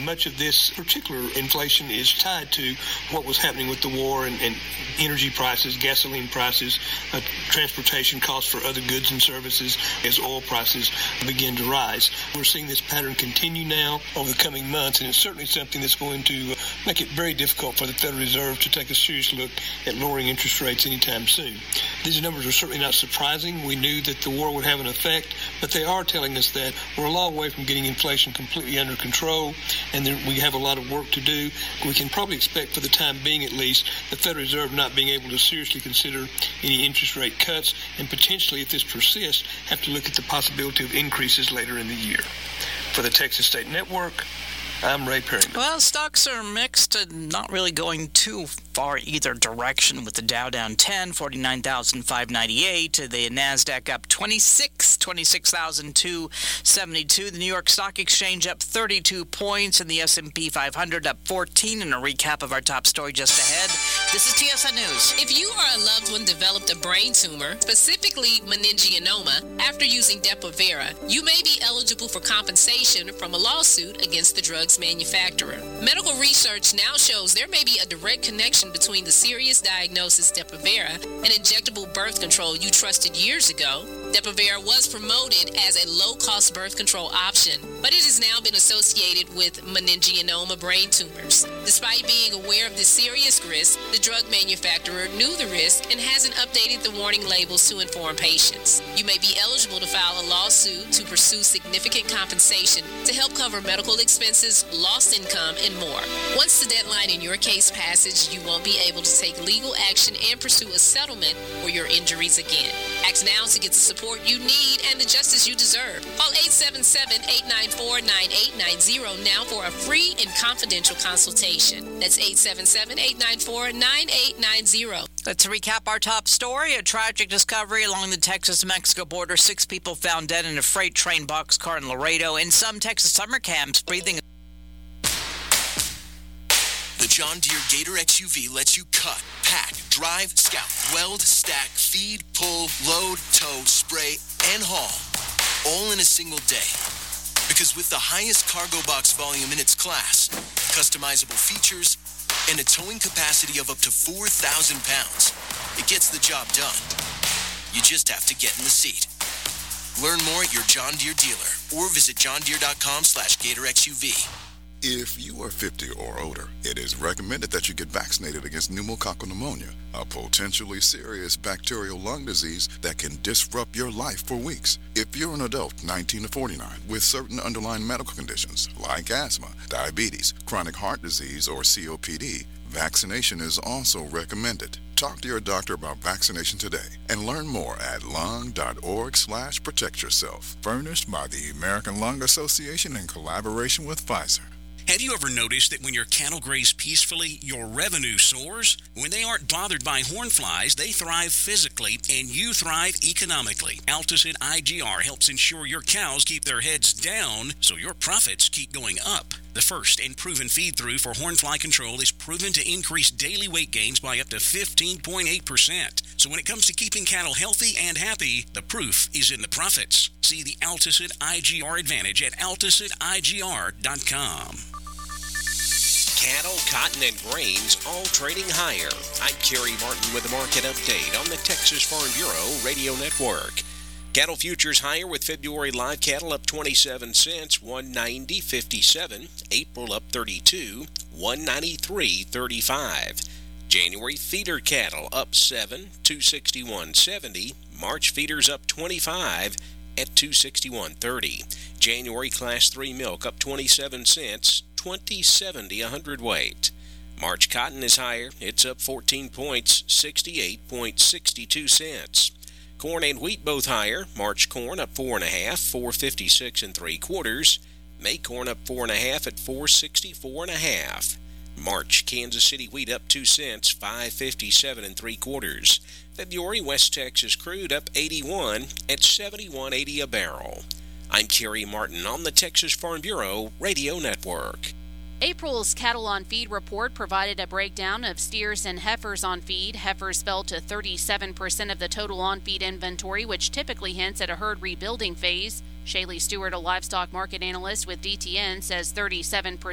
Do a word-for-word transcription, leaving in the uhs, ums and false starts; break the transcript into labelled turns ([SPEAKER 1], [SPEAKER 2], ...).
[SPEAKER 1] And much of this particular inflation is tied to what was happening with the war and, and energy prices, gasoline prices, uh, transportation costs for other goods and services as oil prices begin to rise. We're seeing this pattern continue now over the coming months, and it's certainly something that's going to uh, make it very difficult for the Federal Reserve to take a serious look at lowering interest rates anytime soon. These numbers are certainly not surprising. We knew that the war would have an effect, but they are telling us that we're a long way from getting inflation completely under control, and that we have a lot of work to do. We can probably expect, for the time being at least, the Federal Reserve not being able to seriously consider any interest rate cuts, and potentially, if this persists, have to look at the possibility of increases later in the year. For the Texas State Network, I'm Ray Perryman.
[SPEAKER 2] Well, stocks are mixed and not really going too far either direction, with the Dow down ten, forty-nine thousand five hundred ninety-eight. The NASDAQ up twenty-six, twenty-six thousand two hundred seventy-two. The New York Stock Exchange up thirty-two points, and the S and P five hundred up fourteen. And a recap of our top story just ahead. This is T S N News.
[SPEAKER 3] If you or a loved one developed a brain tumor, specifically meningioma, after using Depo-Vera, you may be eligible for compensation from a lawsuit against the drug's manufacturer. Medical research now shows there may be a direct connection between the serious diagnosis Depo-Vera and injectable birth control you trusted years ago. Depo-Vera was promoted as a low-cost birth control option, but it has now been associated with meningioma brain tumors. Despite being aware of the serious risk, the drug manufacturer knew the risk and hasn't updated the warning labels to inform patients. You may be eligible to file a lawsuit to pursue significant compensation to help cover medical expenses, lost income, and more. Once the deadline in your case passes, you won't be able to take legal action and pursue a settlement for your injuries again. Act now to get the support you need and the justice you deserve. Call eight seven seven, eight nine four, nine eight nine zero now for a free and confidential consultation. That's eight seven seven, eight nine four, nine eight nine zero.
[SPEAKER 2] Let's recap our top story. A tragic discovery along the Texas-Mexico border. Six people found dead in a freight train boxcar in Laredo. In some Texas summer camps, breathing.
[SPEAKER 4] The John Deere Gator X U V lets you cut, pack, drive, scout, weld, stack, feed, pull, load, tow, spray, and haul, all in a single day. Because with the highest cargo box volume in its class, customizable features, and a towing capacity of up to four thousand pounds, it gets the job done. You just have to get in the seat. Learn more at your John Deere dealer or visit johndeere.com slash GatorXUV.
[SPEAKER 5] If you are fifty or older, it is recommended that you get vaccinated against pneumococcal pneumonia, a potentially serious bacterial lung disease that can disrupt your life for weeks. If you're an adult, nineteen to forty-nine, with certain underlying medical conditions like asthma, diabetes, chronic heart disease, or C O P D, vaccination is also recommended. Talk to your doctor about vaccination today and learn more at lung.org slash protect yourself. Furnished by the American Lung Association in collaboration with Pfizer.
[SPEAKER 6] Have you ever noticed that when your cattle graze peacefully, your revenue soars? When they aren't bothered by hornflies, they thrive physically, and you thrive economically. Alticid I G R helps ensure your cows keep their heads down so your profits keep going up. The first and proven feed-through for hornfly control is proven to increase daily weight gains by up to fifteen point eight percent. So when it comes to keeping cattle healthy and happy, the proof is in the profits. See the Alticid I G R advantage at alticid I G R dot com.
[SPEAKER 7] Cattle, cotton, and grains all trading higher. I'm Kerry Martin with a market update on the Texas Farm Bureau Radio Network. Cattle futures higher with February live cattle up twenty-seven cents, one ninety fifty-seven. April up thirty-two, one ninety-three thirty-five. January feeder cattle up seven, two sixty-one seventy. March feeders up twenty-five at two sixty-one thirty. January class three milk up twenty-seven cents, twenty seventy a hundredweight. March cotton is higher. It's up fourteen points, sixty-eight point six two cents. Corn and wheat both higher. March corn up four and a half, four fifty-six and three quarters. May corn up four and a half at four sixty-four and a half. March Kansas City wheat up two cents, five fifty-seven and three quarters. February West Texas crude up eighty-one at seventy-one eighty a barrel. I'm Kerry Martin on the Texas Farm Bureau Radio Network.
[SPEAKER 8] April's cattle on feed report provided a breakdown of steers and heifers on feed. Heifers fell to thirty-seven percent of the total on-feed inventory, which typically hints at a herd rebuilding phase. Shaylee Stewart, a livestock market analyst with D T N, says thirty-seven percent